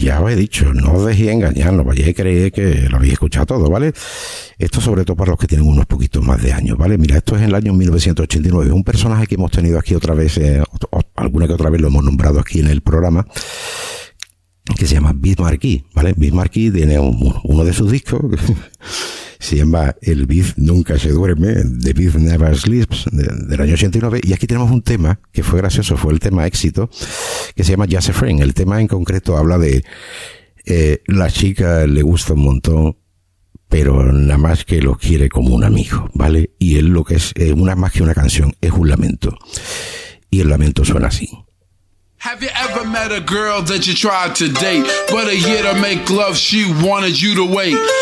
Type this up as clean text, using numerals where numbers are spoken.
ya os he dicho, no os dejéis engañar, no vayáis a creer que lo habéis escuchado todo, ¿vale? Esto sobre todo para los que tienen unos poquitos más de años, ¿vale? Mira, esto es en el año 1989. Un personaje que hemos tenido aquí otra vez, alguna que otra vez lo hemos nombrado aquí en el programa, que se llama Biz Markie, ¿vale? Biz Markie tiene uno de sus discos se llama El Biz Nunca Se Duerme, The Biz Never Sleeps, del año 89, y aquí tenemos un tema que fue gracioso, fue el tema éxito, que se llama Just a Friend. El tema en concreto habla de la chica le gusta un montón, pero nada más que lo quiere como un amigo, ¿vale? Y él lo que es más que una canción, es un lamento. Y el lamento suena así. Have you ever met a girl that you tried to date, but a year to make love she wanted you to wait?